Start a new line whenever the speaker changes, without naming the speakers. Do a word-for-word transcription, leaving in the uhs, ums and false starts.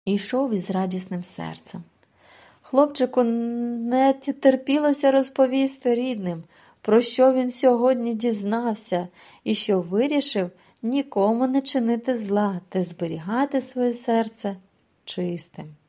і йшов із радісним серцем. Хлопчику не терпілося розповісти рідним, про що він сьогодні дізнався, і що вирішив нікому не чинити зла та зберігати своє серце чистим.